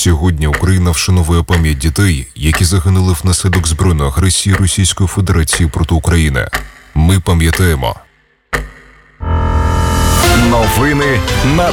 Сьогодні Україна вшановує пам'ять дітей, які загинули внаслідок збройної агресії Російської Федерації проти України. Ми пам'ятаємо. Новини на